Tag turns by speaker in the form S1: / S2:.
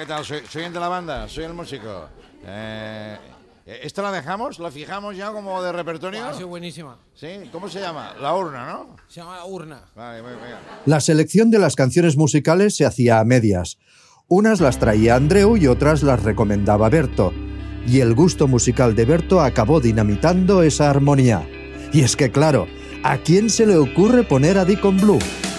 S1: ¿qué tal? Soy el de la banda, soy el músico. ¿Esta la dejamos? ¿La fijamos ya como de repertorio?
S2: Ha sido buenísima.
S1: ¿Sí? ¿Cómo se llama? La urna, ¿no?
S2: Se llama Urna.
S1: Vale, venga.
S3: La selección de las canciones musicales se hacía a medias. Unas las traía Andreu y otras las recomendaba Berto. Y el gusto musical de Berto acabó dinamitando esa armonía. Y es que claro, ¿a quién se le ocurre poner a Deacon Blue?